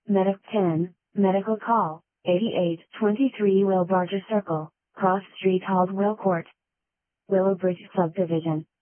Medic 10, Medical Call, 8823 Will Barger Circle, Cross Street Haldwell Court, Willowbridge Subdivision.